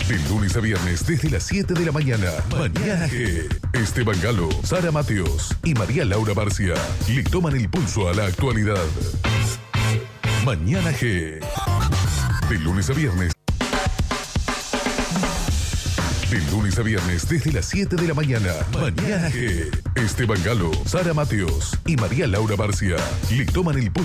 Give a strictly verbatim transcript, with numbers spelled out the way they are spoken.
De lunes a viernes desde las siete de la mañana. Mañana G. Esteban Galo, Sara Mateos y María Laura Barcia le toman el pulso a la actualidad. Mañana G. De lunes a viernes. De lunes a viernes desde las siete de la mañana. Mañana G. Esteban Galo, Sara Mateos y María Laura Barcia le toman el pulso.